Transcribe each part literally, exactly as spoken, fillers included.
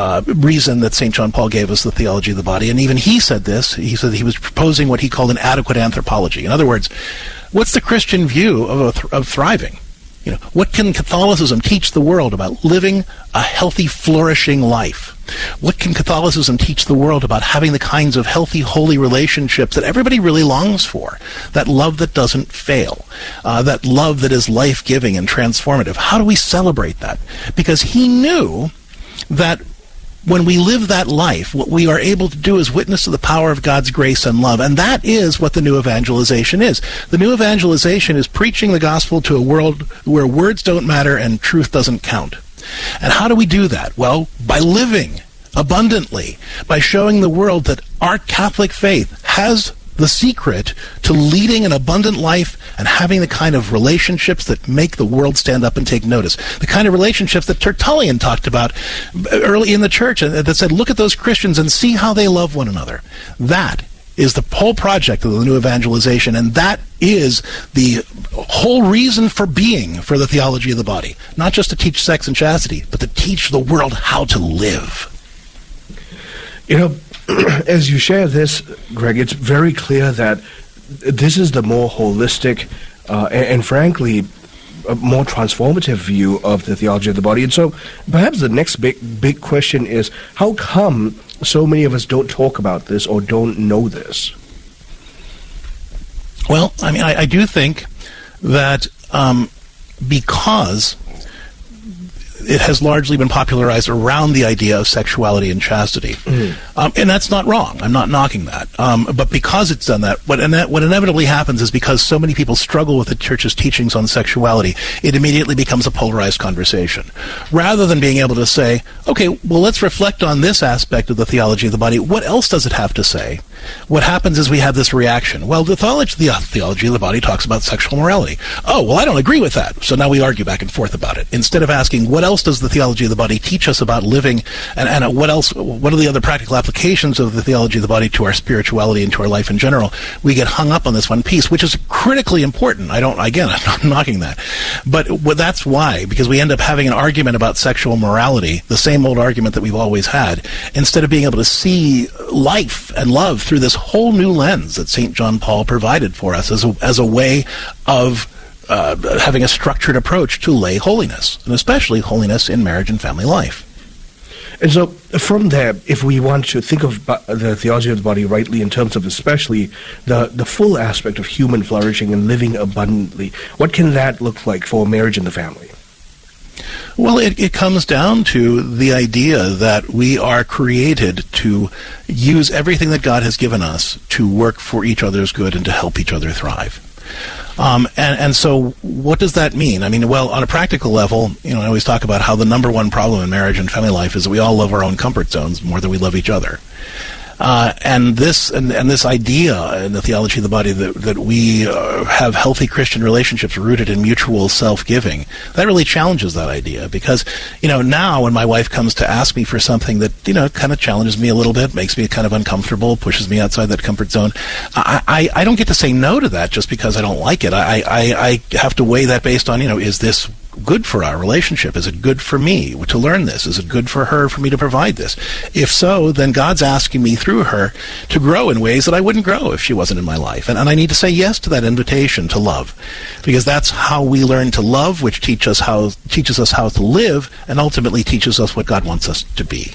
uh, reason that Saint John Paul gave us the theology of the body. And even he said this. He said he was proposing what he called an adequate anthropology. In other words, what's the Christian view of, a th- of thriving? You know, what can Catholicism teach the world about living a healthy, flourishing life? What can Catholicism teach the world about having the kinds of healthy, holy relationships that everybody really longs for? That love that doesn't fail. Uh, that love that is life-giving and transformative. How do we celebrate that? Because he knew that when we live that life, what we are able to do is witness to the power of God's grace and love. And that is what the new evangelization is. The new evangelization is preaching the gospel to a world where words don't matter and truth doesn't count. And how do we do that? Well, by living abundantly, by showing the world that our Catholic faith has the secret to leading an abundant life and having the kind of relationships that make the world stand up and take notice. The kind of relationships that Tertullian talked about early in the church, that said, look at those Christians and see how they love one another. That is the whole project of the new evangelization, and that is the whole reason for being for the theology of the body. Not just to teach sex and chastity, but to teach the world how to live. You know, as you share this, Greg, it's very clear that this is the more holistic uh, and, and, frankly, a more transformative view of the theology of the body. And so perhaps the next big, big question is, how come so many of us don't talk about this or don't know this? Well, I mean, I, I do think that um, because it has largely been popularized around the idea of sexuality and chastity. Mm. Um, and that's not wrong. I'm not knocking that. Um, but because it's done that, what, ine- what inevitably happens is because so many people struggle with the church's teachings on sexuality, it immediately becomes a polarized conversation. Rather than being able to say, okay, well, let's reflect on this aspect of the theology of the body. What else does it have to say? What happens is we have this reaction. Well, the theology, the theology of the body talks about sexual morality. Oh, well, I don't agree with that. So now we argue back and forth about it. Instead of asking, what else does the theology of the body teach us about living, and, and what else, what are the other practical applications of the theology of the body to our spirituality and to our life in general? We get hung up on this one piece, which is critically important. I don't, again, I'm not knocking that. But well, that's why, because we end up having an argument about sexual morality, the same old argument that we've always had, instead of being able to see life and love through this whole new lens that Saint John Paul provided for us as a, as a way of uh, having a structured approach to lay holiness, and especially holiness in marriage and family life. And so from there, if we want to think of the theology of the body rightly in terms of especially the, the full aspect of human flourishing and living abundantly, what can that look like for marriage and the family? Well, it, it comes down to the idea that we are created to use everything that God has given us to work for each other's good and to help each other thrive. Um, and, and so what does that mean? I mean, well, on a practical level, you know, I always talk about how the number one problem in marriage and family life is that we all love our own comfort zones more than we love each other. Uh, and this and, and this idea in the theology of the body that, that we uh, have healthy Christian relationships rooted in mutual self-giving, that really challenges that idea. Because, you know, now when my wife comes to ask me for something that, you know, kind of challenges me a little bit, makes me kind of uncomfortable, pushes me outside that comfort zone, I, I, I don't get to say no to that just because I don't like it. I, I, I have to weigh that based on, you know, is this good for our relationship? Is it good for me to learn this? Is it good for her for me to provide this? If so, then God's asking me through her to grow in ways that I wouldn't grow if she wasn't in my life. And, and I need to say yes to that invitation to love, because that's how we learn to love, which teach us how, teaches us how to live, and ultimately teaches us what God wants us to be.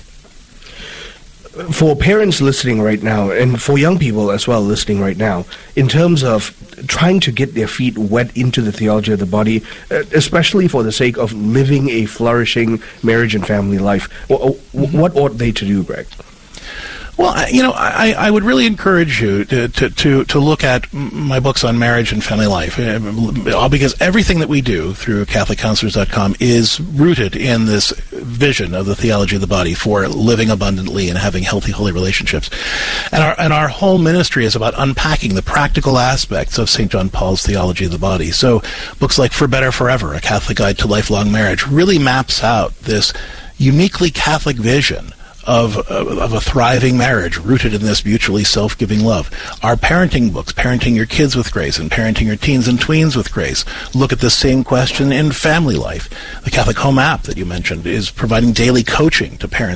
For parents listening right now, and for young people as well listening right now, in terms of trying to get their feet wet into the theology of the body, especially for the sake of living a flourishing marriage and family life, what ought they to do, Greg? Well, you know, I, I would really encourage you to, to, to, to look at my books on marriage and family life, because everything that we do through Catholic Counselors dot com is rooted in this vision of the theology of the body for living abundantly and having healthy, holy relationships. And our, and our whole ministry is about unpacking the practical aspects of Saint John Paul's theology of the body. So books like For Better Forever, A Catholic Guide to Lifelong Marriage, really maps out this uniquely Catholic vision Of, of a thriving marriage rooted in this mutually self-giving love. Our parenting books, Parenting Your Kids with Grace and Parenting Your Teens and Tweens with Grace, look at the same question in family life. The Catholic Home app that you mentioned is providing daily coaching to parents in living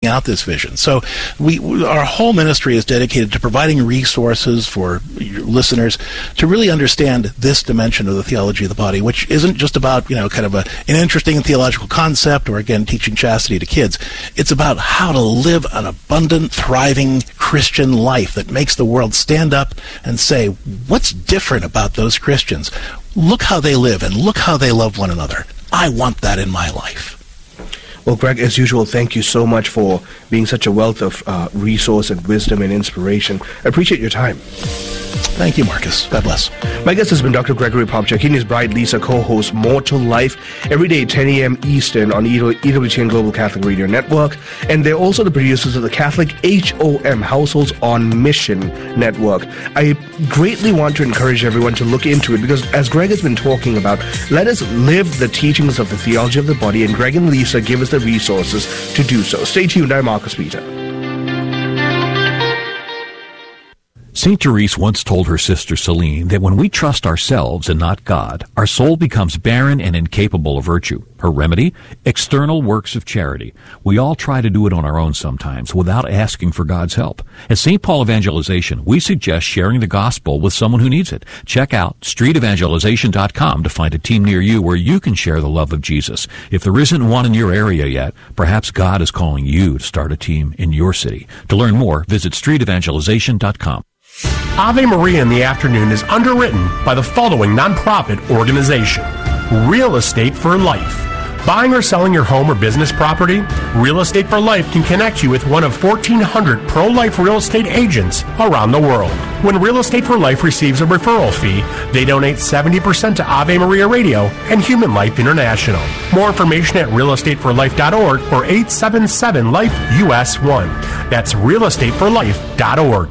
out this vision. So we, our whole ministry is dedicated to providing resources for your listeners to really understand this dimension of the theology of the body, which isn't just about, you know, kind of a, an interesting theological concept or, again, teaching chastity to kids. It's about how to live an abundant, thriving Christian life that makes the world stand up and say, what's different about those Christians? Look how they live and look how they love one another. I want that in my life. Well, Greg, as usual, thank you so much for being such a wealth of uh, resource and wisdom and inspiration. I appreciate your time. Thank you, Marcus. God bless. My guest has been Doctor Gregory Popcak. He and his bride Lisa co-host More to Life every day at ten a.m. Eastern on E W T N Global Catholic Radio Network. And they're also the producers of the Catholic H O M, Households on Mission Network. I greatly want to encourage everyone to look into it because, as Greg has been talking about, let us live the teachings of the theology of the body, and Greg and Lisa give us the resources to do so. Stay tuned. I'm Marcus Peter. Saint Therese once told her sister Celine that when we trust ourselves and not God, our soul becomes barren and incapable of virtue. Her remedy? External works of charity. We all try to do it on our own sometimes without asking for God's help. At Saint Paul Evangelization, we suggest sharing the gospel with someone who needs it. Check out street evangelization dot com to find a team near you where you can share the love of Jesus. If there isn't one in your area yet, perhaps God is calling you to start a team in your city. To learn more, visit street evangelization dot com. Ave Maria in the Afternoon is underwritten by the following nonprofit organization: Real Estate for Life. Buying or selling your home or business property? Real Estate for Life can connect you with one of fourteen hundred pro-life real estate agents around the world. When Real Estate for Life receives a referral fee, they donate seventy percent to Ave Maria Radio and Human Life International. More information at real estate for life dot org or eight seven seven life U S one. That's real estate for life dot org.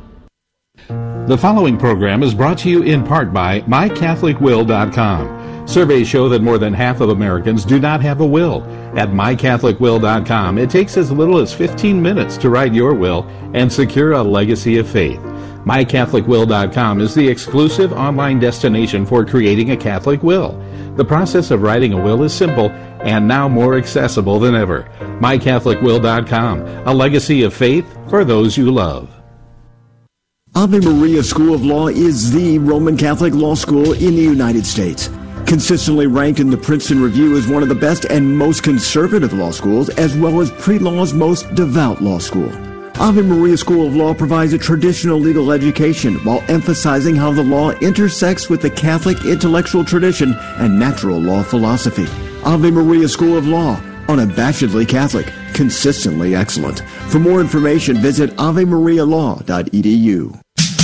The following program is brought to you in part by my catholic will dot com. Surveys show that more than half of Americans do not have a will. At my catholic will dot com, it takes as little as fifteen minutes to write your will and secure a legacy of faith. my catholic will dot com is the exclusive online destination for creating a Catholic will. The process of writing a will is simple and now more accessible than ever. my catholic will dot com, a legacy of faith for those you love. Ave Maria School of Law is the Roman Catholic law school in the United States. Consistently ranked in the Princeton Review as one of the best and most conservative law schools, as well as pre-law's most devout law school. Ave Maria School of Law provides a traditional legal education while emphasizing how the law intersects with the Catholic intellectual tradition and natural law philosophy. Ave Maria School of Law, unabashedly Catholic, consistently excellent. For more information, visit ave maria law dot e d u.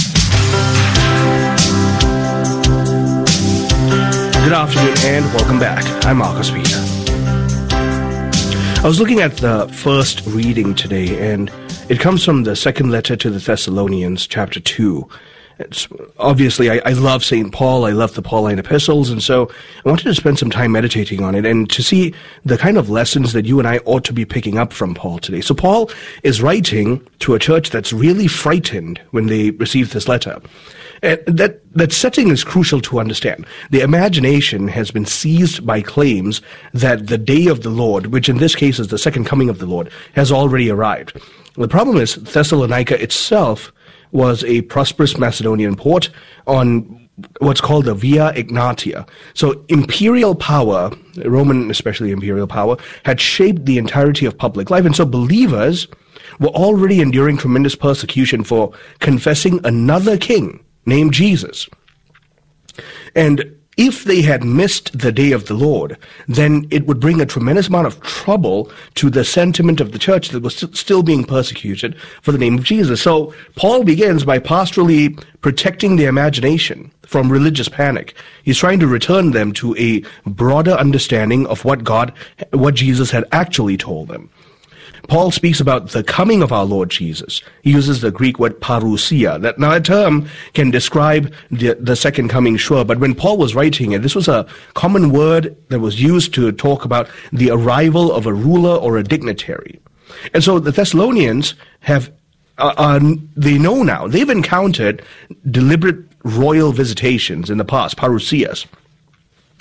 Good afternoon and welcome back. I'm Marcus Peter. I was looking at the first reading today, and it comes from the second letter to the Thessalonians, chapter two. It's, obviously, I, I love Saint Paul, I love the Pauline epistles, and so I wanted to spend some time meditating on it and to see the kind of lessons that you and I ought to be picking up from Paul today. So Paul is writing to a church that's really frightened when they receive this letter. And that, that setting is crucial to understand. The imagination has been seized by claims that the day of the Lord, which in this case is the second coming of the Lord, has already arrived. The problem is Thessalonica itself was a prosperous Macedonian port on what's called the Via Egnatia. So imperial power, Roman especially imperial power, had shaped the entirety of public life. And so believers were already enduring tremendous persecution for confessing another king named Jesus. And if they had missed the day of the Lord, then it would bring a tremendous amount of trouble to the sentiment of the church that was st- still being persecuted for the name of Jesus. So Paul begins by pastorally protecting the imagination from religious panic. He's trying to return them to a broader understanding of what God, what Jesus had actually told them. Paul speaks about the coming of our Lord Jesus. He uses the Greek word parousia. That now a term can describe the, the second coming, sure, but when Paul was writing it, this was a common word that was used to talk about the arrival of a ruler or a dignitary. And so the Thessalonians have, uh, uh, they know now, they've encountered deliberate royal visitations in the past, parousias.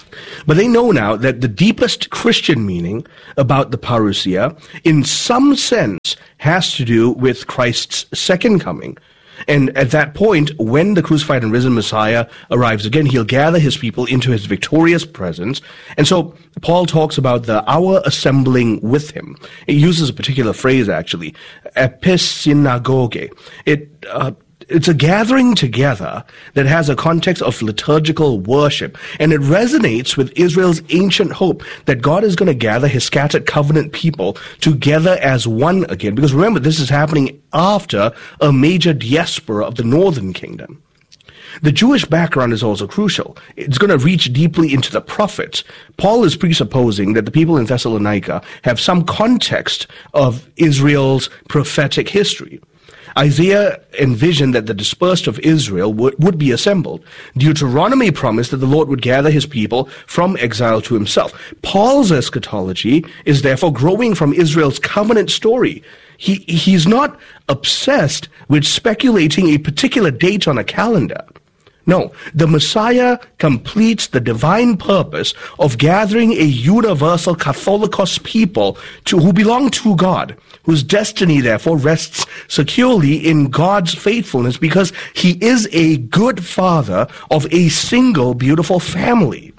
But they know now that the deepest Christian meaning about the parousia, in some sense, has to do with Christ's second coming. And at that point, when the crucified and risen Messiah arrives again, he'll gather his people into his victorious presence. And so Paul talks about the our assembling with him. He uses a particular phrase, actually, episynagoge. It uh, It's a gathering together that has a context of liturgical worship, and it resonates with Israel's ancient hope that God is going to gather his scattered covenant people together as one again. Because remember, this is happening after a major diaspora of the northern kingdom. The Jewish background is also crucial. It's going to reach deeply into the prophets. Paul is presupposing that the people in Thessalonica have some context of Israel's prophetic history. Isaiah envisioned that the dispersed of Israel would, would be assembled. Deuteronomy promised that the Lord would gather his people from exile to himself. Paul's eschatology is therefore growing from Israel's covenant story. He, he's not obsessed with speculating a particular date on a calendar. No, the Messiah completes the divine purpose of gathering a universal Catholicos people to, who belong to God, whose destiny therefore rests securely in God's faithfulness because he is a good father of a single beautiful family.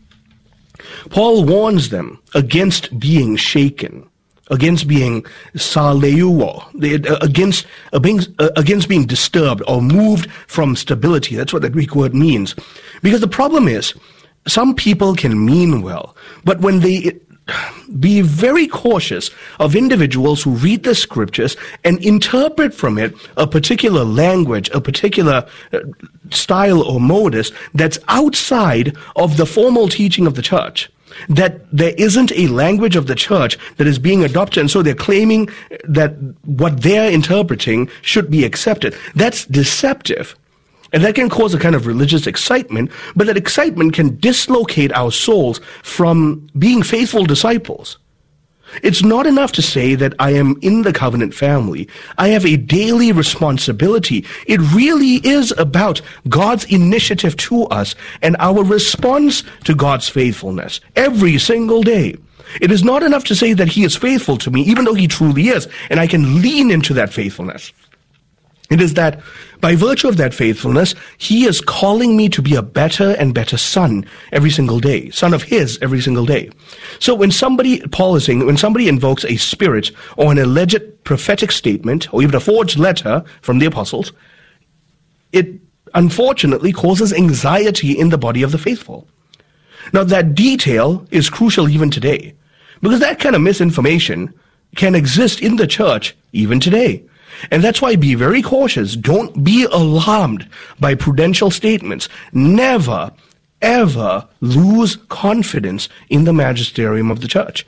Paul warns them against being shaken, against being saleuo, against, against being disturbed or moved from stability. That's what the Greek word means. Because the problem is, some people can mean well, but when they be very cautious of individuals who read the scriptures and interpret from it a particular language, a particular style or modus that's outside of the formal teaching of the church. That there isn't a language of the church that is being adopted, and so they're claiming that what they're interpreting should be accepted. That's deceptive. And that can cause a kind of religious excitement, but that excitement can dislocate our souls from being faithful disciples. It's not enough to say that I am in the covenant family. I have a daily responsibility. It really is about God's initiative to us and our response to God's faithfulness every single day. It is not enough to say that he is faithful to me, even though he truly is, and I can lean into that faithfulness. It is that by virtue of that faithfulness, he is calling me to be a better and better son every single day, son of his every single day. So when somebody, Paul is saying, when somebody invokes a spirit or an alleged prophetic statement, or even a forged letter from the apostles, it unfortunately causes anxiety in the body of the faithful. Now that detail is crucial even today, because that kind of misinformation can exist in the church even today. And that's why be very cautious. Don't be alarmed by prudential statements. Never, ever lose confidence in the magisterium of the church.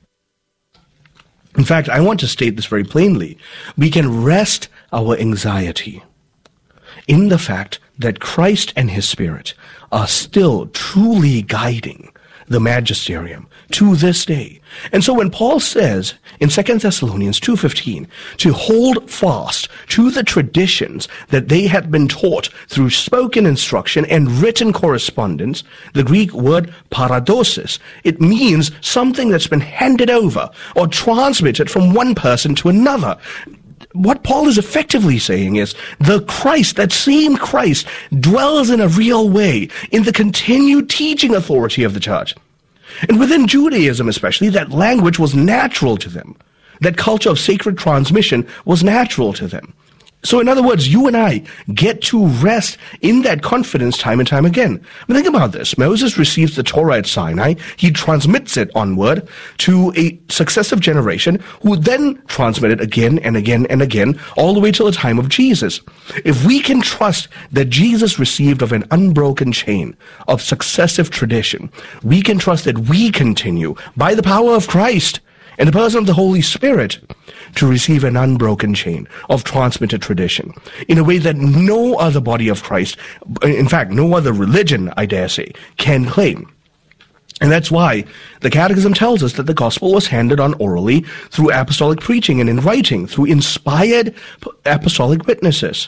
In fact, I want to state this very plainly. We can rest our anxiety in the fact that Christ and his Spirit are still truly guiding the magisterium to this day. And so when Paul says in Second Thessalonians two fifteen to hold fast to the traditions that they had been taught through spoken instruction and written correspondence, the Greek word paradosis, it means something that's been handed over or transmitted from one person to another. What Paul is effectively saying is the Christ, that same Christ, dwells in a real way in the continued teaching authority of the church. And within Judaism especially, that language was natural to them. That culture of sacred transmission was natural to them. So in other words, you and I get to rest in that confidence time and time again. I mean, think about this. Moses receives the Torah at Sinai. He transmits it onward to a successive generation who then transmit it again and again and again all the way till the time of Jesus. If we can trust that Jesus received of an unbroken chain of successive tradition, we can trust that we continue by the power of Christ and the person of the Holy Spirit to receive an unbroken chain of transmitted tradition in a way that no other body of Christ, in fact, no other religion, I dare say, can claim. And that's why the Catechism tells us that the gospel was handed on orally through apostolic preaching and in writing through inspired apostolic witnesses.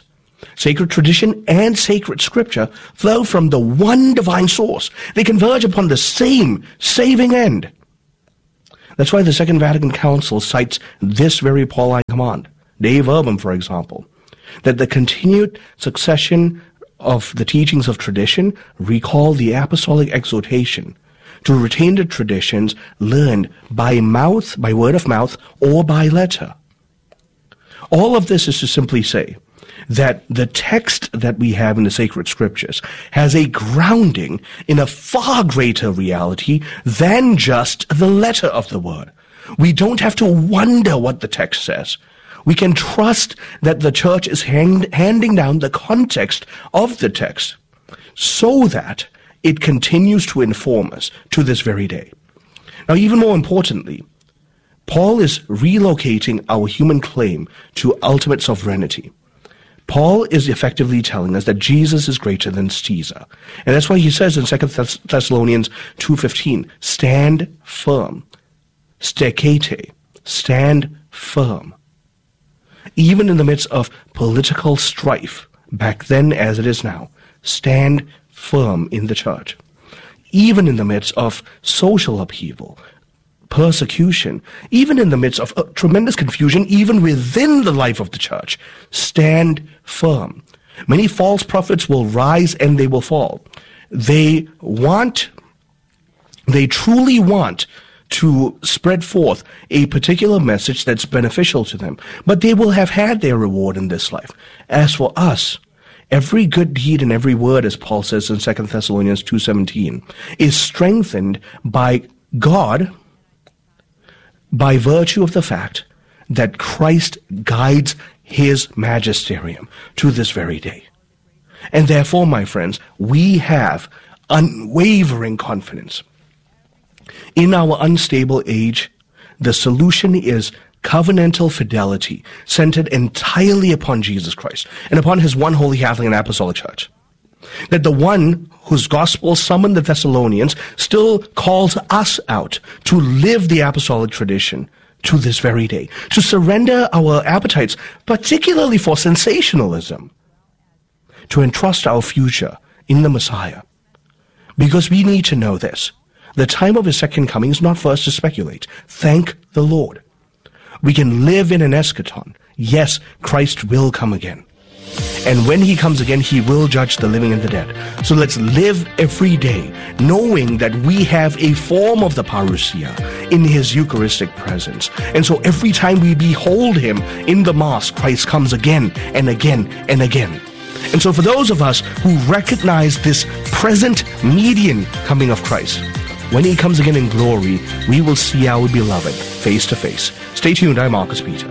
Sacred tradition and sacred scripture flow from the one divine source. They converge upon the same saving end. That's why the Second Vatican Council cites this very Pauline command, Dei Verbum, for example, that the continued succession of the teachings of tradition recall the apostolic exhortation to retain the traditions learned by mouth, by word of mouth, or by letter. All of this is to simply say that the text that we have in the sacred scriptures has a grounding in a far greater reality than just the letter of the word. We don't have to wonder what the text says. We can trust that the church is hand, handing down the context of the text so that it continues to inform us to this very day. Now, even more importantly, Paul is relocating our human claim to ultimate sovereignty. Paul is effectively telling us that Jesus is greater than Caesar. And that's why he says in Second Thessalonians two fifteen, stand firm. Stekete, stand firm. Even in the midst of political strife, back then as it is now, stand firm in the church. Even in the midst of social upheaval, persecution, even in the midst of uh, tremendous confusion, even within the life of the church, stand firm. Many false prophets will rise and they will fall. They want, they truly want to spread forth a particular message that's beneficial to them, but they will have had their reward in this life. As for us, every good deed and every word, as Paul says in Second Thessalonians two seventeen, is strengthened by God by virtue of the fact that Christ guides his magisterium to this very day. And therefore, my friends, we have unwavering confidence. In our unstable age, the solution is covenantal fidelity, centered entirely upon Jesus Christ and upon his one holy Catholic and Apostolic Church. That the one whose gospel summoned the Thessalonians still calls us out to live the apostolic tradition to this very day, to surrender our appetites, particularly for sensationalism, to entrust our future in the Messiah. Because we need to know this. The time of his second coming is not for us to speculate. Thank the Lord. We can live in an eschaton. Yes, Christ will come again. And when he comes again, he will judge the living and the dead. So let's live every day knowing that we have a form of the parousia in his Eucharistic presence. And so every time we behold him in the Mass, Christ comes again and again and again. And so for those of us who recognize this present median coming of Christ, when he comes again in glory, we will see our beloved face to face. Stay tuned. I'm Marcus Peter.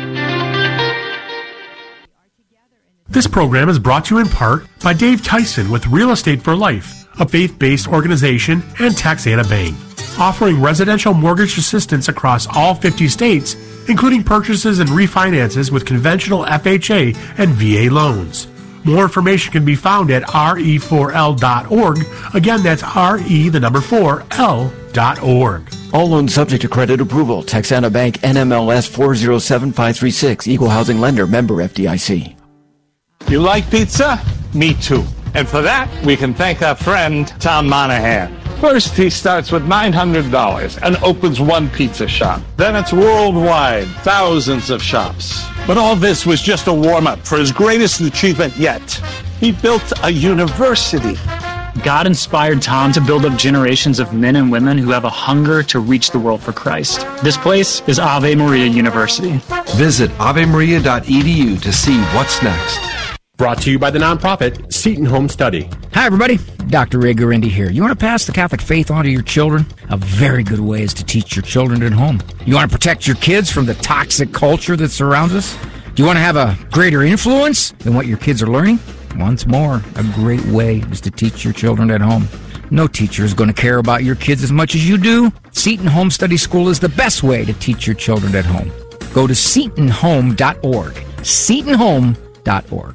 This program is brought to you in part by Dave Tyson with Real Estate for Life, a faith-based organization, and Taxana Bank, offering residential mortgage assistance across all fifty states, including purchases and refinances with conventional F H A and V A loans. More information can be found at R E four L dot org. Again, that's R E, the number four, L dot org. All loans subject to credit approval. Taxana Bank, N M L S four zero seven five three six. Equal housing lender. Member F D I C. You like pizza? Me too. And for that, we can thank our friend, Tom Monahan. First, he starts with nine hundred dollars and opens one pizza shop. Then it's worldwide, thousands of shops. But all this was just a warm-up for his greatest achievement yet. He built a university. God inspired Tom to build up generations of men and women who have a hunger to reach the world for Christ. This place is Ave Maria University. Visit ave maria dot e d u to see what's next. Brought to you by the nonprofit Seton Home Study. Hi, everybody. Doctor Ray Guarendi here. You want to pass the Catholic faith on to your children? A very good way is to teach your children at home. You want to protect your kids from the toxic culture that surrounds us? Do you want to have a greater influence than what your kids are learning? Once more, a great way is to teach your children at home. No teacher is going to care about your kids as much as you do. Seton Home Study School is the best way to teach your children at home. Go to seton home dot org. seton home dot org.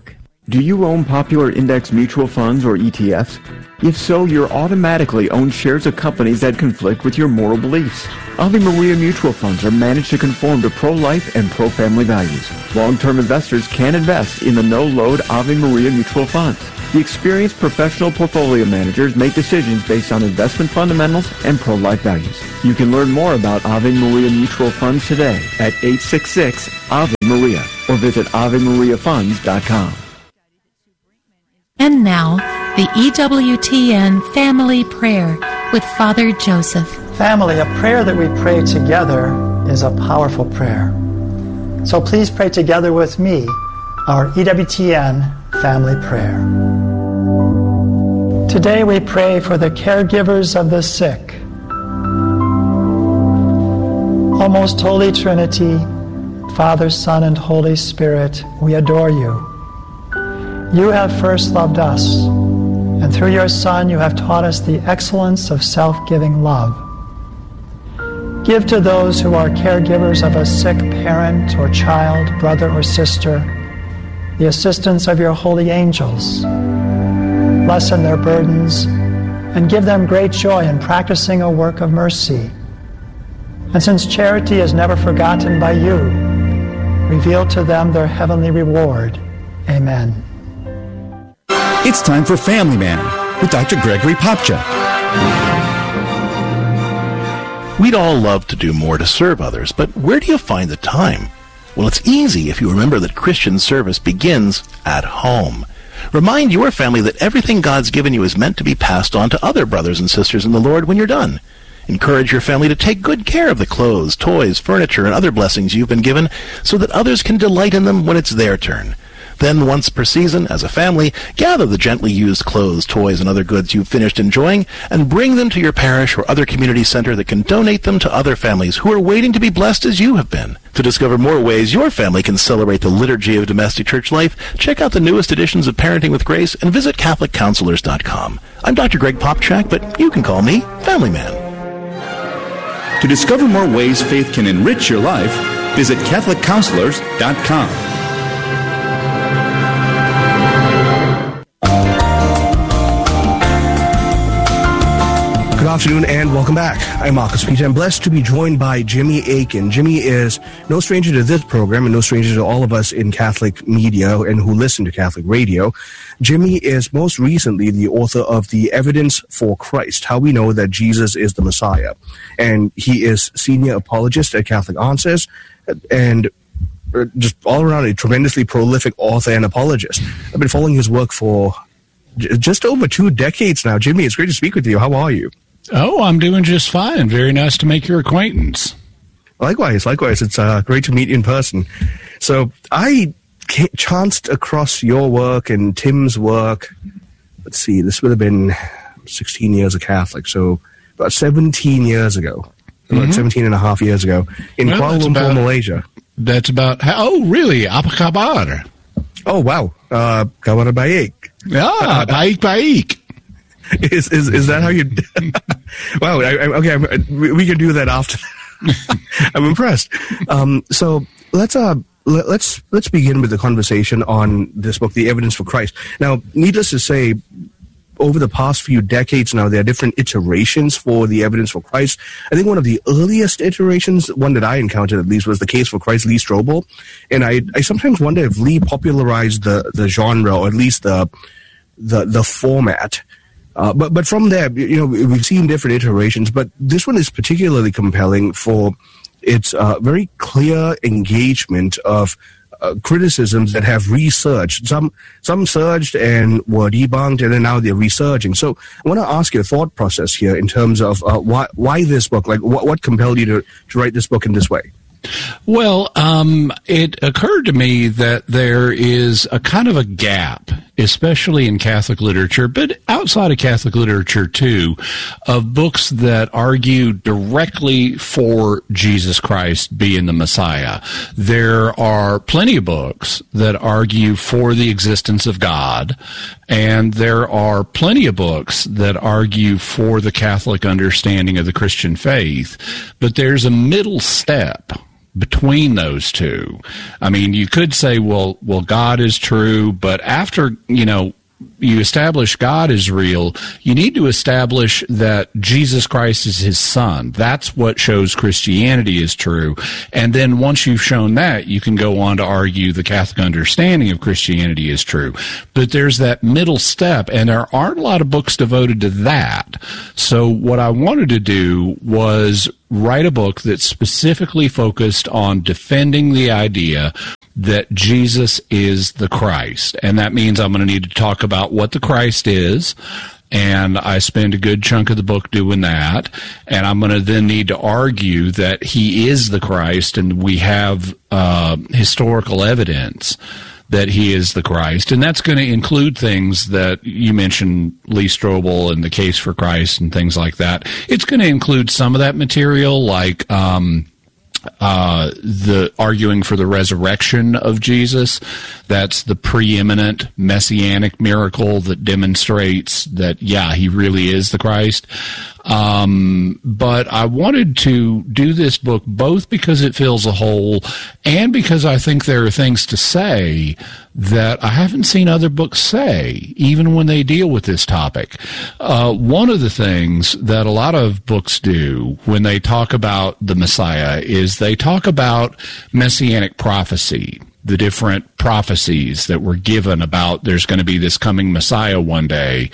Do you own popular index mutual funds or E T Fs? If so, you're automatically own shares of companies that conflict with your moral beliefs. Ave Maria mutual funds are managed to conform to pro-life and pro-family values. Long-term investors can invest in the no-load Ave Maria mutual funds. The experienced professional portfolio managers make decisions based on investment fundamentals and pro-life values. You can learn more about Ave Maria mutual funds today at eight six six A V E Maria or visit ave maria funds dot com. And now, the E W T N Family Prayer with Father Joseph. Family, a prayer that we pray together is a powerful prayer. So please pray together with me our E W T N Family Prayer. Today we pray for the caregivers of the sick. O most Holy Trinity, Father, Son, and Holy Spirit, we adore you. You have first loved us, and through your Son you have taught us the excellence of self-giving love. Give to those who are caregivers of a sick parent or child, brother or sister, the assistance of your holy angels. Lessen their burdens and give them great joy in practicing a work of mercy. And since charity is never forgotten by you, reveal to them their heavenly reward. Amen. It's time for Family Man with Doctor Gregory Popcak. We'd all love to do more to serve others, but where do you find the time? Well, it's easy if you remember that Christian service begins at home. Remind your family that everything God's given you is meant to be passed on to other brothers and sisters in the Lord when you're done. Encourage your family to take good care of the clothes, toys, furniture, and other blessings you've been given so that others can delight in them when it's their turn. Then, once per season, as a family, gather the gently used clothes, toys, and other goods you've finished enjoying and bring them to your parish or other community center that can donate them to other families who are waiting to be blessed as you have been. To discover more ways your family can celebrate the liturgy of domestic church life, check out the newest editions of Parenting with Grace and visit Catholic Counselors dot com. I'm Doctor Greg Popcak, but you can call me Family Man. To discover more ways faith can enrich your life, visit Catholic Counselors dot com. Good afternoon and welcome back. I'm Marcus Peter. I'm blessed to be joined by Jimmy Akin. Jimmy is no stranger to this program and no stranger to all of us in Catholic media and who listen to Catholic radio. Jimmy is most recently the author of The Evidence for Christ, How We Know That Jesus is the Messiah. And he is senior apologist at Catholic Answers and just all around a tremendously prolific author and apologist. I've been following his work for j- just over two decades now. Jimmy, it's great to speak with you. How are you? Oh, I'm doing just fine. Very nice to make your acquaintance. Likewise, likewise. It's uh, great to meet you in person. So I chanced across your work and Tim's work. Let's see, this would have been sixteen years a Catholic, so about seventeen years ago, about mm-hmm. seventeen and a half years ago, in well, Kuala Lumpur, about, Malaysia. That's about, how, oh, really? Apa kabar? Oh, wow. Uh, kabar baik. Ah, baik, baik. Is is is that how you? Wow. I, I, okay, I'm, we can do that after. I'm impressed. Um, so let's uh let, let's let's begin with the conversation on this book, The Evidence for Christ. Now, needless to say, over the past few decades now, there are different iterations for The Evidence for Christ. I think one of the earliest iterations, one that I encountered at least, was The Case for Christ, Lee Strobel, and I I sometimes wonder if Lee popularized the the genre or at least the the the format. Uh, but but from there, you know, we've seen different iterations, but this one is particularly compelling for its uh, very clear engagement of uh, criticisms that have resurged. Some some surged and were debunked, and then now they're resurging. So I want to ask your thought process here in terms of uh, why why this book, like what, what compelled you to, to write this book in this way? Well, um, it occurred to me that there is a kind of a gap, especially in Catholic literature, but outside of Catholic literature too, of books that argue directly for Jesus Christ being the Messiah. There are plenty of books that argue for the existence of God, and there are plenty of books that argue for the Catholic understanding of the Christian faith, but there's a middle step between those two. I mean, you could say, well, well, God is true, but after, you know, you establish God is real, you need to establish that Jesus Christ is his son. That's what shows Christianity is true. And then once you've shown that, you can go on to argue the Catholic understanding of Christianity is true. But there's that middle step, and there aren't a lot of books devoted to that. So what I wanted to do was write a book that specifically focused on defending the idea that Jesus is the Christ. And that means I'm going to need to talk about what the Christ is, and I spend a good chunk of the book doing that. And I'm going to then need to argue that he is the Christ, and we have uh, historical evidence that he is the Christ. And that's going to include things that you mentioned, Lee Strobel and the Case for Christ and things like that. It's going to include some of that material, like um Uh, the arguing for the resurrection of Jesus. That's the preeminent messianic miracle that demonstrates that, yeah, he really is the Christ. Um, but I wanted to do this book both because it fills a hole and because I think there are things to say that I haven't seen other books say, even when they deal with this topic. Uh, one of the things that a lot of books do when they talk about the Messiah is they talk about messianic prophecy, the different prophecies that were given about there's going to be this coming Messiah one day.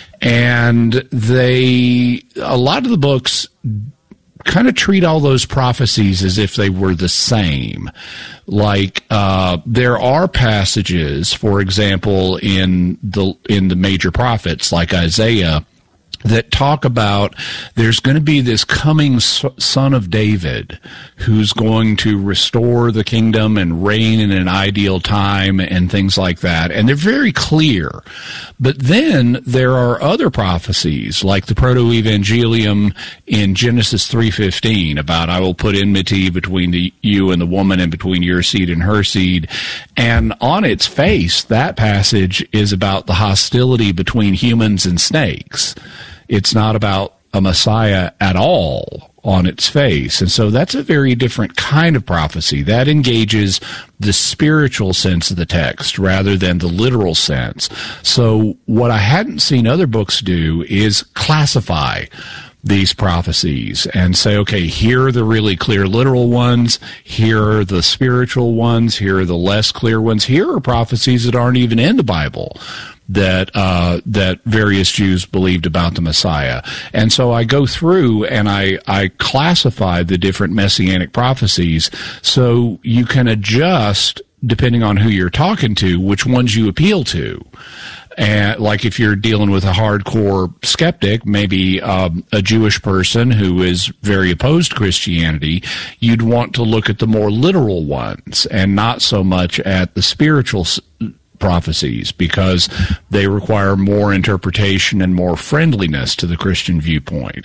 And they, a lot of the books kind of treat all those prophecies as if they were the same. Like, uh, there are passages, for example, in the, in the major prophets, like Isaiah, that talk about there's going to be this coming son of David who's going to restore the kingdom and reign in an ideal time and things like that. And they're very clear. But then there are other prophecies, like the Proto-Evangelium in Genesis three fifteen, about I will put enmity between the, you and the woman and between your seed and her seed. And on its face, that passage is about the hostility between humans and snakes. It's not about a Messiah at all on its face. And so that's a very different kind of prophecy. That engages the spiritual sense of the text rather than the literal sense. So what I hadn't seen other books do is classify these prophecies and say, okay, here are the really clear literal ones, here are the spiritual ones, here are the less clear ones, here are prophecies that aren't even in the Bible that uh, that various Jews believed about the Messiah. And so I go through and I, I classify the different messianic prophecies so you can adjust, depending on who you're talking to, which ones you appeal to. And like if you're dealing with a hardcore skeptic, maybe um, a Jewish person who is very opposed to Christianity, you'd want to look at the more literal ones and not so much at the spiritual s- prophecies, because they require more interpretation and more friendliness to the Christian viewpoint.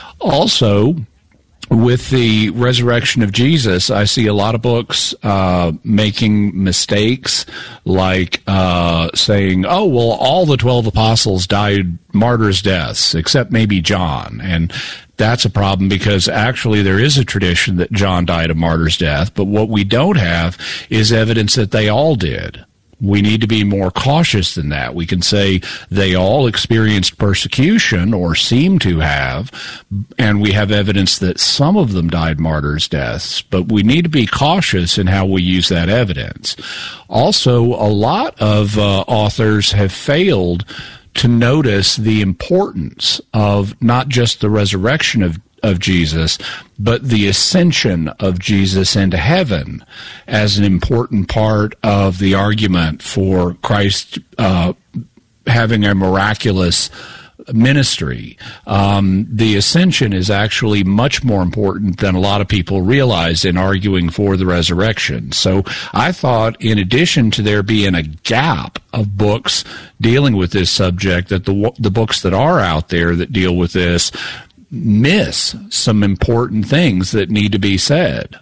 Also, with the resurrection of Jesus, I see a lot of books uh, making mistakes, like uh, saying, oh, well, all the twelve apostles died martyrs' deaths, except maybe John. And that's a problem, because actually there is a tradition that John died a martyr's death, but what we don't have is evidence that they all did. We need to be more cautious than that. We can say they all experienced persecution, or seem to have, and we have evidence that some of them died martyrs' deaths, but we need to be cautious in how we use that evidence. Also, a lot of uh, authors have failed to notice the importance of not just the resurrection of of Jesus, but the ascension of Jesus into heaven as an important part of the argument for Christ uh, having a miraculous ministry. Um, the ascension is actually much more important than a lot of people realize in arguing for the resurrection. So I thought, in addition to there being a gap of books dealing with this subject, that the the books that are out there that deal with this miss some important things that need to be said.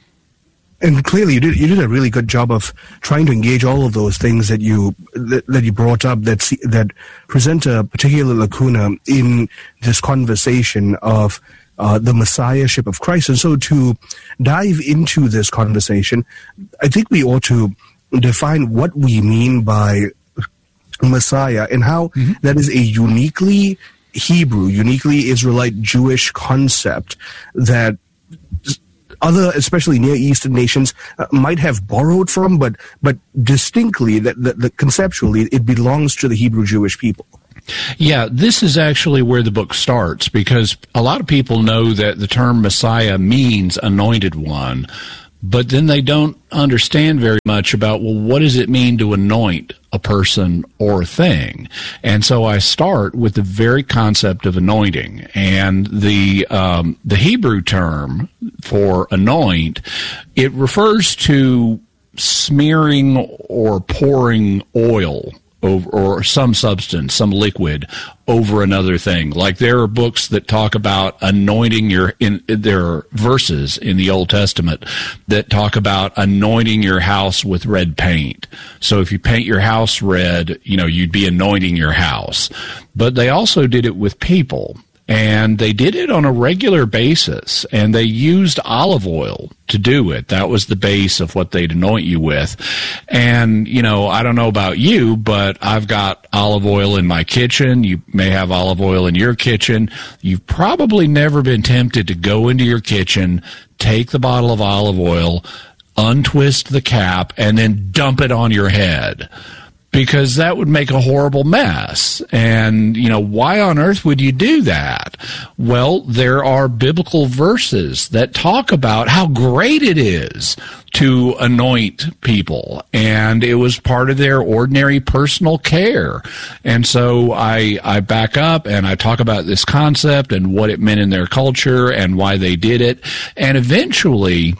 And clearly, you did you did a really good job of trying to engage all of those things that you that, that you brought up that see, that present a particular lacuna in this conversation of uh, the messiahship of Christ. And so to dive into this conversation, I think we ought to define what we mean by Messiah and how mm-hmm. that is a uniquely Hebrew, uniquely Israelite Jewish concept that other, especially Near Eastern nations, uh, might have borrowed from, but but distinctly, that, that, that conceptually, it belongs to the Hebrew Jewish people. Yeah, this is actually where the book starts, because a lot of people know that the term Messiah means anointed one, but then they don't understand very much about, well, what does it mean to anoint a person or a thing? And so I start with the very concept of anointing. And the um, the Hebrew term for anoint, it refers to smearing or pouring oil over, or some substance, some liquid over another thing. Like there are books that talk about anointing your, in there are verses in the Old Testament that talk about anointing your house with red paint. So if you paint your house red, you know, you'd be anointing your house. But they also did it with people. And they did it on a regular basis, and they used olive oil to do it. That was the base of what they'd anoint you with. And, you know, I don't know about you, but I've got olive oil in my kitchen. You may have olive oil in your kitchen. You've probably never been tempted to go into your kitchen, take the bottle of olive oil, untwist the cap, and then dump it on your head, because that would make a horrible mess. And, you know, why on earth would you do that? Well, there are biblical verses that talk about how great it is to anoint people, and it was part of their ordinary personal care. And so I, I back up and I talk about this concept and what it meant in their culture and why they did it. And eventually,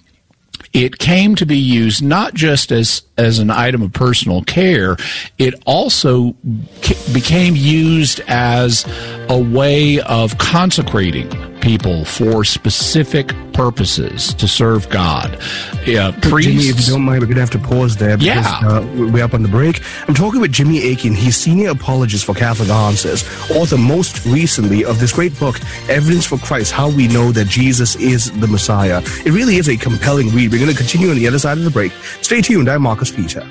it came to be used not just as, as an item of personal care, it also became used as a way of consecrating people for specific purposes to serve God. Yeah, priests, Jimmy, if you don't mind, we're going to have to pause there because yeah. uh, we're up on the break. I'm talking with Jimmy Akin. He's Senior Apologist for Catholic Answers, author most recently of this great book, Evidence for Christ, How We Know That Jesus is the Messiah. It really is a compelling read. We're going to continue on the other side of the break. Stay tuned. I'm Marcus Peter.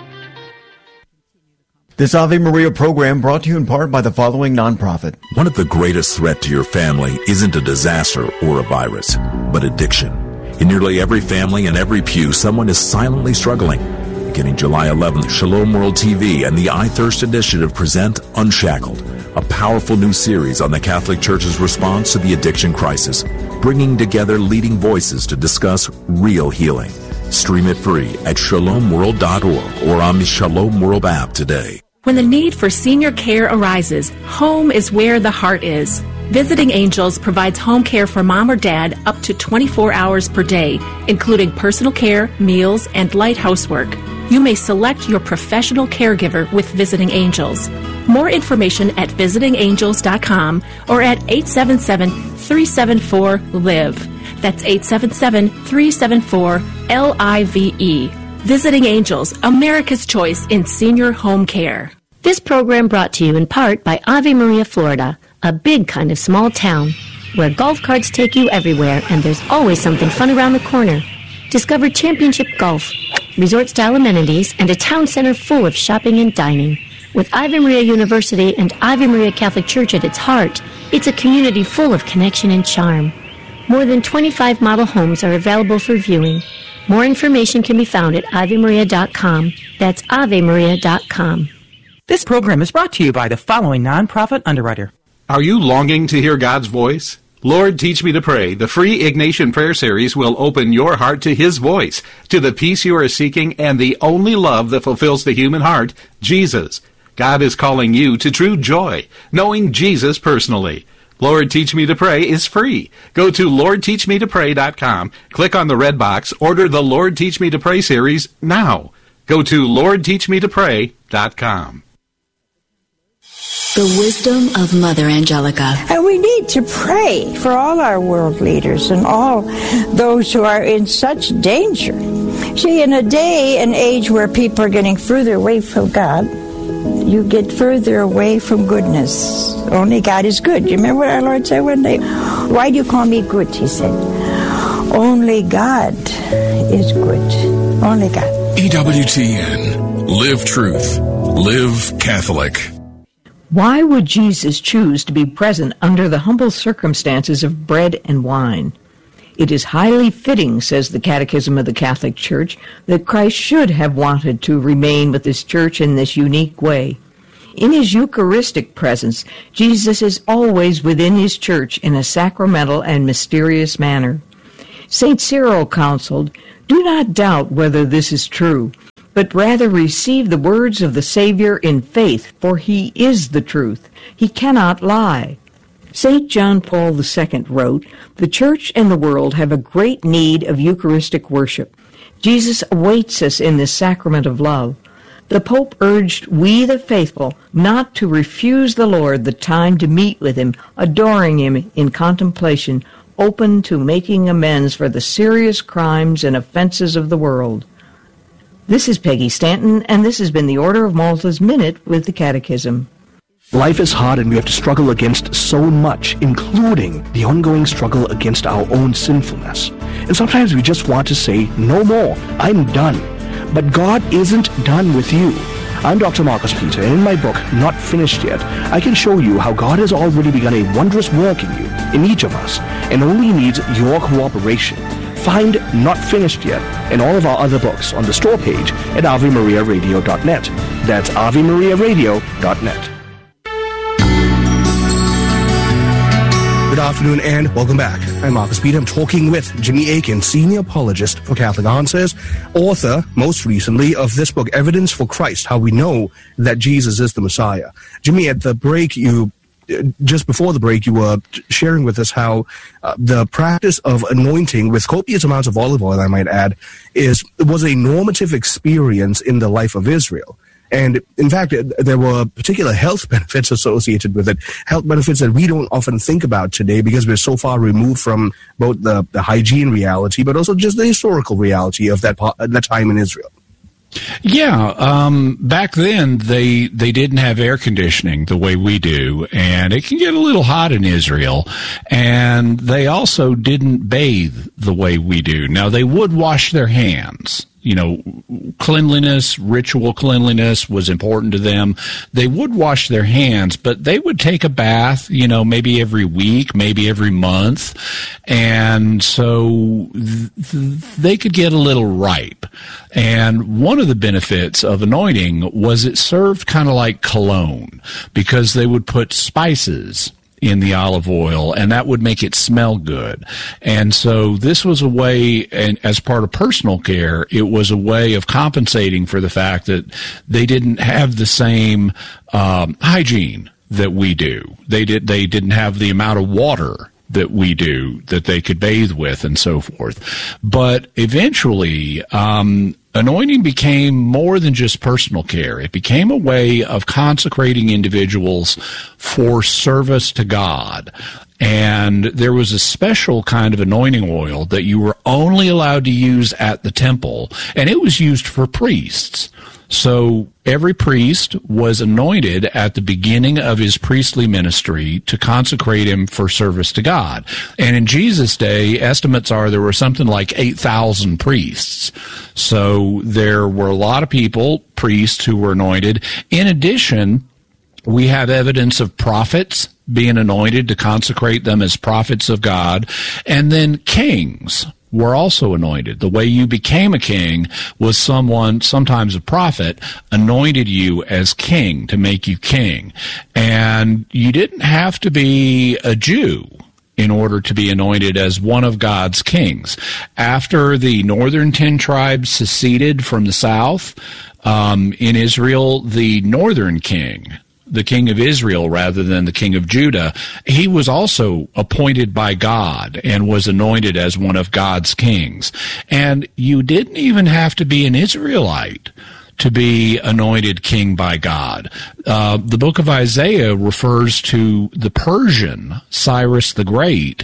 This Ave Maria program brought to you in part by the following nonprofit. One of the greatest threats to your family isn't a disaster or a virus, but addiction. In nearly every family and every pew, someone is silently struggling. Beginning July eleventh, Shalom World T V and the I Thirst Initiative present Unshackled, a powerful new series on the Catholic Church's response to the addiction crisis, bringing together leading voices to discuss real healing. Stream it free at shalom world dot org or on the Shalom World app today. When the need for senior care arises, home is where the heart is. Visiting Angels provides home care for mom or dad up to twenty-four hours per day, including personal care, meals, and light housework. You may select your professional caregiver with Visiting Angels. More information at visiting angels dot com or at eight seven seven, three seven four, L I V E. That's eight seven seven, three seven four, L I V E. Visiting Angels, America's choice in senior home care. This program brought to you in part by Ave Maria, Florida, a big kind of small town where golf carts take you everywhere and there's always something fun around the corner. Discover championship golf, resort-style amenities, and a town center full of shopping and dining. With Ave Maria University and Ave Maria Catholic Church at its heart, it's a community full of connection and charm. More than twenty-five model homes are available for viewing. More information can be found at ave maria dot com. That's ave maria dot com. This program is brought to you by the following nonprofit underwriter. Are you longing to hear God's voice? Lord, Teach Me to Pray, the free Ignatian Prayer Series will open your heart to His voice, to the peace you are seeking, and the only love that fulfills the human heart, Jesus. God is calling you to true joy, knowing Jesus personally. Lord, Teach Me to Pray is free. Go to lord teach me to pray dot com, click on the red box, order the Lord Teach Me to Pray series now. Go to lord teach me to pray dot com. The wisdom of Mother Angelica. And we need to pray for all our world leaders and all those who are in such danger. See, in a day and age where people are getting further away from God, you get further away from goodness. Only God is good. You remember what our Lord said one day? Why do you call me good? He said. Only God is good. Only God. E W T N. Live truth. Live Catholic. Why would Jesus choose to be present under the humble circumstances of bread and wine? It is highly fitting, says the Catechism of the Catholic Church, that Christ should have wanted to remain with his church in this unique way. In his Eucharistic presence, Jesus is always within his church in a sacramental and mysterious manner. Saint Cyril counseled, "Do not doubt whether this is true, but rather receive the words of the Savior in faith, for he is the truth. He cannot lie." Saint John Paul the Second wrote, "The Church and the world have a great need of Eucharistic worship. Jesus awaits us in this sacrament of love." The Pope urged we, the faithful, not to refuse the Lord the time to meet with him, adoring him in contemplation, open to making amends for the serious crimes and offenses of the world. This is Peggy Stanton, and this has been the Order of Malta's Minute with the Catechism. Life is hard and we have to struggle against so much, including the ongoing struggle against our own sinfulness. And sometimes we just want to say, no more, I'm done. But God isn't done with you. I'm Doctor Marcus Peter, and in my book, Not Finished Yet, I can show you how God has already begun a wondrous work in you, in each of us, and only needs your cooperation. Find Not Finished Yet and all of our other books on the store page at ave maria radio dot net. That's ave maria radio dot net. Good afternoon and welcome back. I'm Marcus Peter. I'm talking with Jimmy Akin, Senior Apologist for Catholic Answers, author, most recently, of this book, Evidence for Christ, How We Know That Jesus is the Messiah. Jimmy, at the break, you, just before the break, you were sharing with us how uh, the practice of anointing with copious amounts of olive oil, I might add, is was a normative experience in the life of Israel. And in fact, there were particular health benefits associated with it, health benefits that we don't often think about today because we're so far removed from both the, the hygiene reality, but also just the historical reality of that, that time in Israel. Yeah, um, back then they they didn't have air conditioning the way we do, and it can get a little hot in Israel. And they also didn't bathe the way we do. Now, they would wash their hands. You know, cleanliness, ritual cleanliness was important to them. They would wash their hands, but they would take a bath, you know, maybe every week, maybe every month. And so th- they could get a little ripe. And one of the benefits of anointing was it served kind of like cologne because they would put spices in the olive oil, and that would make it smell good. And so this was a way, and as part of personal care, it was a way of compensating for the fact that they didn't have the same um, hygiene that we do. They did. They didn't have the amount of water that we do that they could bathe with and so forth. But eventually, um, anointing became more than just personal care. It became a way of consecrating individuals for service to God. And there was a special kind of anointing oil that you were only allowed to use at the temple, and it was used for priests. So every priest was anointed at the beginning of his priestly ministry to consecrate him for service to God. And in Jesus' day, estimates are there were something like eight thousand priests. So there were a lot of people, priests, who were anointed. In addition, we have evidence of prophets being anointed to consecrate them as prophets of God, and then kings were also anointed. The way you became a king was someone, sometimes a prophet, anointed you as king to make you king. And you didn't have to be a Jew in order to be anointed as one of God's kings. After the northern ten tribes seceded from the south, um, in Israel, the northern king, the king of Israel rather than the king of Judah, he was also appointed by God and was anointed as one of God's kings. And you didn't even have to be an Israelite to be anointed king by God. Uh, the book of Isaiah refers to the Persian Cyrus the Great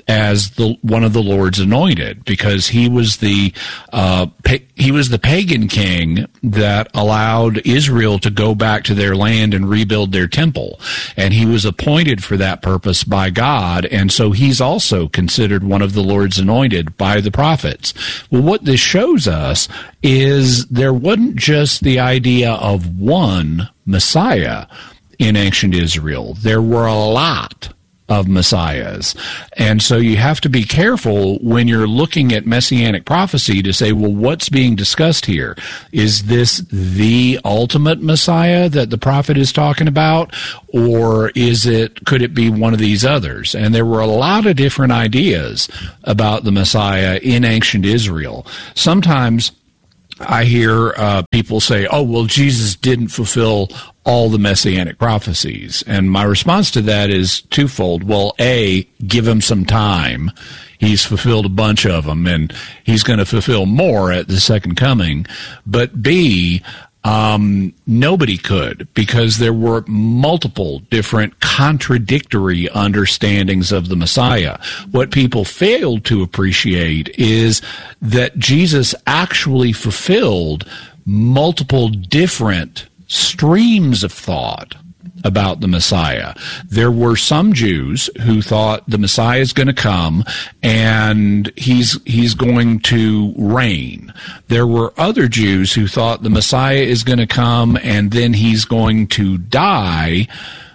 as the one of the Lord's anointed, because he was the uh, pa- he was the pagan king that allowed Israel to go back to their land and rebuild their temple, and he was appointed for that purpose by God, and so he's also considered one of the Lord's anointed by the prophets. Well, what this shows us is there wasn't just the idea of one Messiah in ancient Israel. There were a lot of messiahs. And so you have to be careful when you're looking at messianic prophecy to say, well, what's being discussed here? Is this the ultimate Messiah that the prophet is talking about? Or is it, could it be one of these others? And there were a lot of different ideas about the Messiah in ancient Israel. Sometimes I hear uh, people say, oh, well, Jesus didn't fulfill all the messianic prophecies. And my response to that is twofold. Well, A, give him some time. He's fulfilled a bunch of them, and he's going to fulfill more at the second coming. But B, um, nobody could, because there were multiple different contradictory understandings of the Messiah. What people failed to appreciate is that Jesus actually fulfilled multiple different streams of thought about the Messiah. There were some Jews who thought the Messiah is going to come and he's he's going to reign. There were other Jews who thought the Messiah is going to come and then he's going to die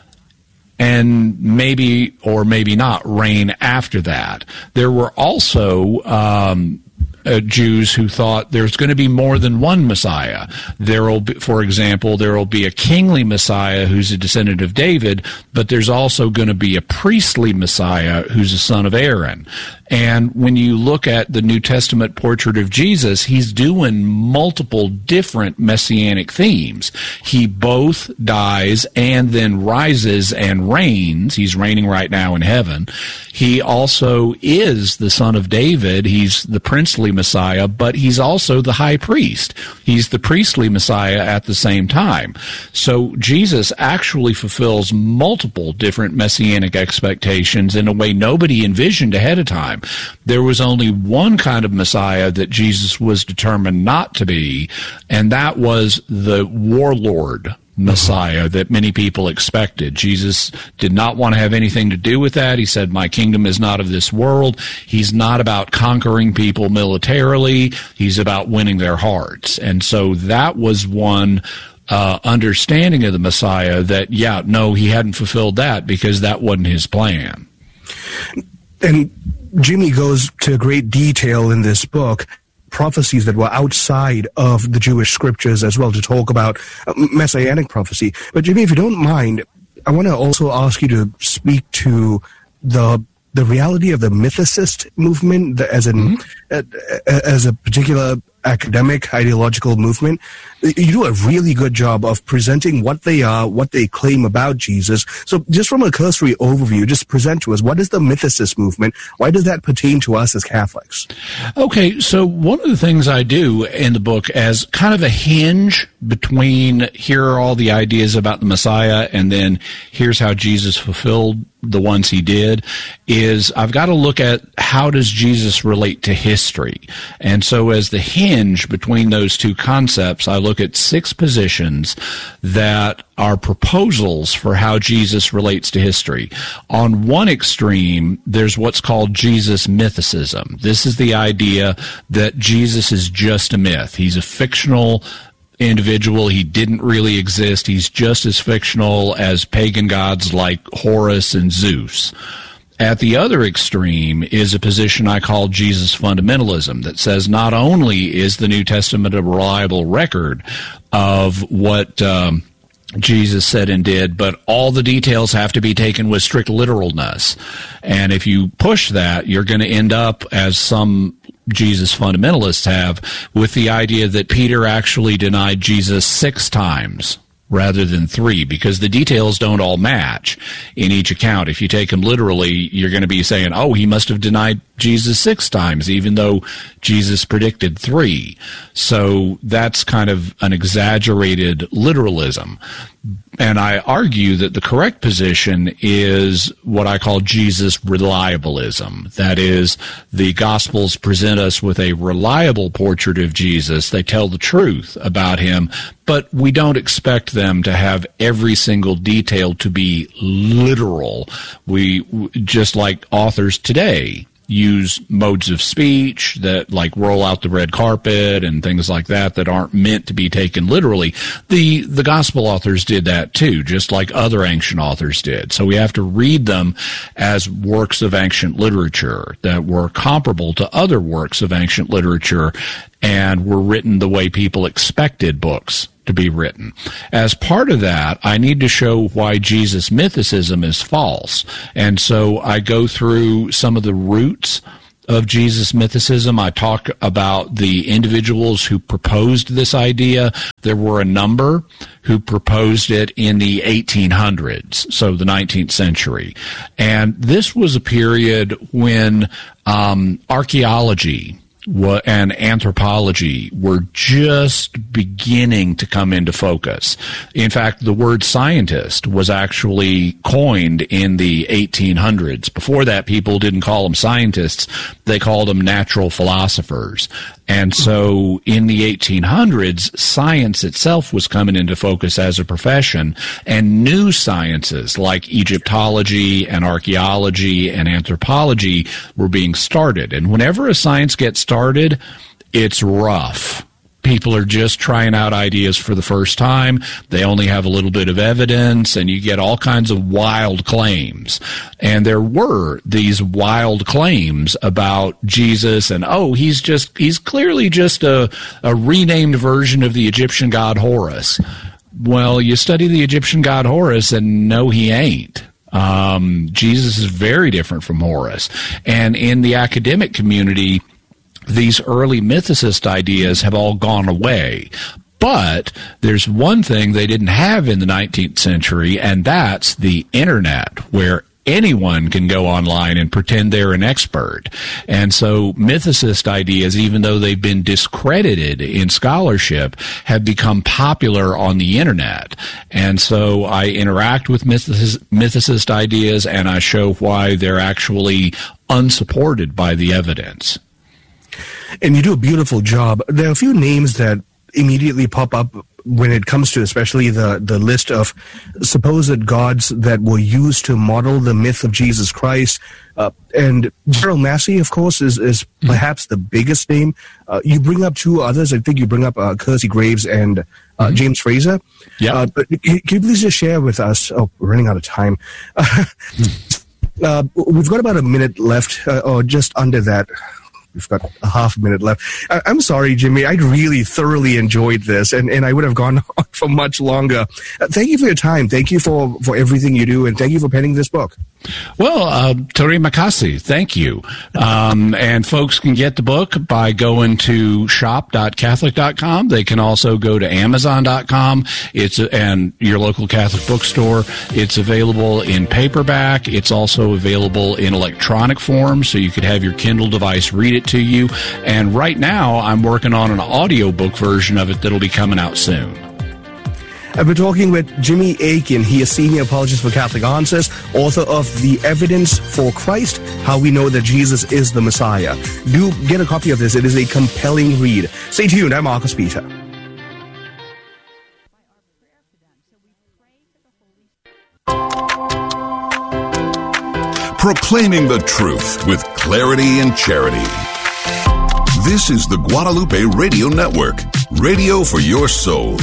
and maybe or maybe not reign after that. There were also um Uh, Jews who thought there's going to be more than one Messiah. There will be, for example, there will be a kingly Messiah who's a descendant of David, but there's also going to be a priestly Messiah who's a son of Aaron. And when you look at the New Testament portrait of Jesus, he's doing multiple different messianic themes. He both dies and then rises and reigns. He's reigning right now in heaven. He also is the son of David. He's the princely Messiah, but he's also the high priest. He's the priestly Messiah at the same time. So Jesus actually fulfills multiple different messianic expectations in a way nobody envisioned ahead of time. There was only one kind of Messiah that Jesus was determined not to be, and that was the warlord Messiah that many people expected. Jesus did not want to have anything to do with that. He said, my kingdom is not of this world. He's not about conquering people militarily. He's about winning their hearts. And so that was one uh, understanding of the Messiah that, yeah, no, he hadn't fulfilled that because that wasn't his plan. And Jimmy goes to great detail in this book, prophecies that were outside of the Jewish scriptures as well, to talk about messianic prophecy. But Jimmy, if you don't mind, I want to also ask you to speak to the the reality of the mythicist movement as an mm-hmm. as a particular academic ideological movement. You do a really good job of presenting what they are, what they claim about Jesus. So just from a cursory overview, just present to us, what is the mythicist movement? Why does that pertain to us as Catholics? Okay, so one of the things I do in the book as kind of a hinge between here are all the ideas about the Messiah and then here's how Jesus fulfilled the ones he did, is I've got to look at how does Jesus relate to history. And so as the hinge between those two concepts, I look at six positions that are proposals for how Jesus relates to history. On one extreme, there's what's called Jesus mythicism. This is the idea that Jesus is just a myth. He's a fictional individual. He didn't really exist. He's just as fictional as pagan gods like Horus and Zeus. At the other extreme is a position I call Jesus fundamentalism that says not only is the New Testament a reliable record of what um, Jesus said and did, but all the details have to be taken with strict literalness. And if you push that, you're going to end up, as some Jesus fundamentalists have, with the idea that Peter actually denied Jesus six times rather than three, because the details don't all match in each account. If you take them literally, you're going to be saying, oh, he must have denied Jesus six times, even though Jesus predicted three. So that's kind of an exaggerated literalism. And I argue that the correct position is what I call Jesus reliabilism. That is, the Gospels present us with a reliable portrait of Jesus. They tell the truth about him, but we don't expect them to have every single detail to be literal. We, just like authors today, use modes of speech that like roll out the red carpet and things like that that aren't meant to be taken literally. The the gospel authors did that too, just like other ancient authors did. So we have to read them as works of ancient literature that were comparable to other works of ancient literature and were written the way people expected books to be written. As part of that, I need to show why Jesus mythicism is false. And so I go through some of the roots of Jesus mythicism. I talk about the individuals who proposed this idea. There were a number who proposed it in the eighteen hundreds, so the nineteenth century. And this was a period when um, archaeology and anthropology were just beginning to come into focus. In fact, the word scientist was actually coined in the eighteen hundreds. Before that, people didn't call them scientists. They called them natural philosophers. And so in the eighteen hundreds, science itself was coming into focus as a profession, and new sciences like Egyptology and archaeology and anthropology were being started. And whenever a science gets started, it's rough. People are just trying out ideas for the first time. They only have a little bit of evidence, and you get all kinds of wild claims. And there were these wild claims about Jesus, and oh, he's just, he's clearly just a, a renamed version of the Egyptian god Horus. Well, you study the Egyptian god Horus, and no, he ain't. Um, Jesus is very different from Horus. And in the academic community, these early mythicist ideas have all gone away. But there's one thing they didn't have in the nineteenth century, and that's the internet, where anyone can go online and pretend they're an expert. And so mythicist ideas, even though they've been discredited in scholarship, have become popular on the internet. And so I interact with mythicist, mythicist ideas, and I show why they're actually unsupported by the evidence. And you do a beautiful job. There are a few names that immediately pop up when it comes to especially the, the list of supposed gods that were used to model the myth of Jesus Christ. Uh, and Gerald Massey, of course, is, is perhaps the biggest name. Uh, you bring up two others. I think you bring up uh, Kersey Graves and uh, mm-hmm. James Fraser. Yeah. Uh, but can you please just share with us? Oh, we're running out of time. uh, we've got about a minute left, uh, or just under that. We've got a half minute left. I, I'm sorry, Jimmy. I really thoroughly enjoyed this, and, and I would have gone on for much longer. Uh, thank you for your time. Thank you for, for everything you do, and thank you for penning this book. Well, uh, Terima kasih. Thank you. Um, and folks can get the book by going to shop dot catholic dot com. They can also go to amazon dot com. It's a, and your local Catholic bookstore. It's available in paperback. It's also available in electronic form, so you could have your Kindle device read it to you. And right now, I'm working on an audiobook version of it that'll be coming out soon. I've been talking with Jimmy Akin. He is Senior Apologist for Catholic Answers, author of The Evidence for Christ, How We Know That Jesus is the Messiah. Do get a copy of this. It is a compelling read. Stay tuned. I'm Marcus Peter. Proclaiming the truth with clarity and charity. This is the Guadalupe Radio Network, radio for your soul.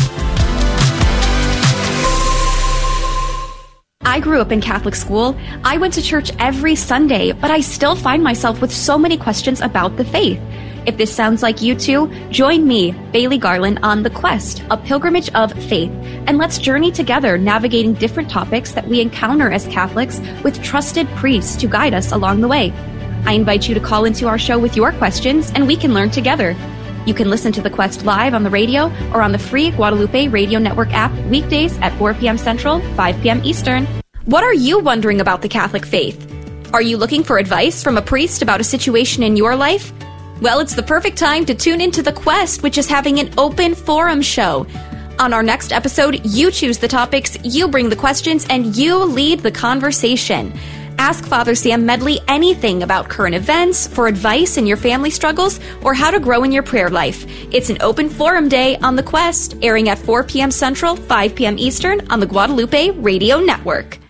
I grew up in Catholic school. I went to church every Sunday, but I still find myself with so many questions about the faith. If this sounds like you too, join me, Bailey Garland, on The Quest, a pilgrimage of faith, and let's journey together navigating different topics that we encounter as Catholics with trusted priests to guide us along the way. I invite you to call into our show with your questions, and we can learn together. You can listen to The Quest live on the radio or on the free Guadalupe Radio Network app weekdays at four p.m. Central, five p.m. Eastern. What are you wondering about the Catholic faith? Are you looking for advice from a priest about a situation in your life? Well, it's the perfect time to tune into The Quest, which is having an open forum show. On our next episode, you choose the topics, you bring the questions, and you lead the conversation. Ask Father Sam Medley anything about current events, for advice in your family struggles, or how to grow in your prayer life. It's an open forum day on The Quest, airing at four p.m. Central, five p.m. Eastern on the Guadalupe Radio Network.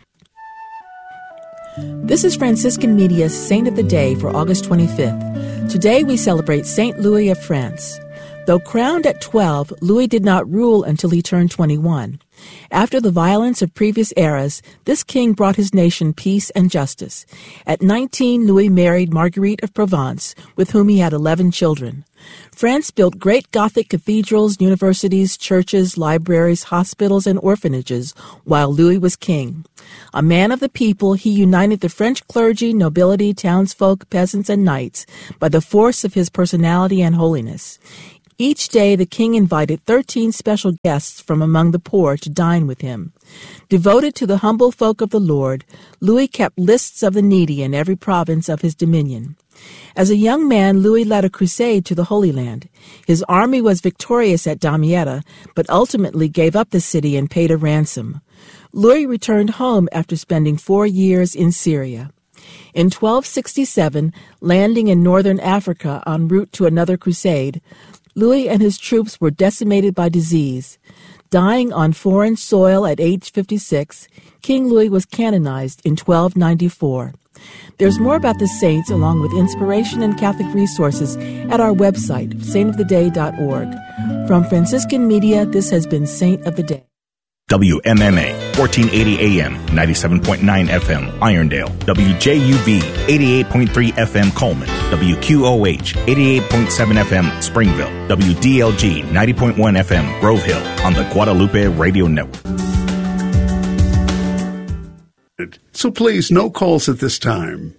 This is Franciscan Media's Saint of the Day for August twenty-fifth. Today we celebrate Saint Louis of France. Though crowned at twelve, Louis did not rule until he turned twenty-one. After the violence of previous eras, this king brought his nation peace and justice. At nineteen, Louis married Marguerite of Provence, with whom he had eleven children. France built great Gothic cathedrals, universities, churches, libraries, hospitals, and orphanages while Louis was king. A man of the people, he united the French clergy, nobility, townsfolk, peasants, and knights by the force of his personality and holiness. Each day the king invited thirteen special guests from among the poor to dine with him. Devoted to the humble folk of the Lord, Louis kept lists of the needy in every province of his dominion. As a young man, Louis led a crusade to the Holy Land. His army was victorious at Damietta, but ultimately gave up the city and paid a ransom. Louis returned home after spending four years in Syria. In twelve sixty-seven, landing in northern Africa en route to another crusade, Louis and his troops were decimated by disease. Dying on foreign soil at age fifty-six, King Louis was canonized in twelve ninety-four. There's more about the saints, along with inspiration and Catholic resources, at our website, saint of the day dot org. From Franciscan Media, this has been Saint of the Day. W M M A, fourteen eighty A M, ninety-seven point nine F M, Irondale. W J U V, eighty-eight point three F M, Coleman. W Q O H, eighty-eight point seven F M, Springville. W D L G, ninety point one F M, Grove Hill, on the Guadalupe Radio Network. So please, no calls at this time.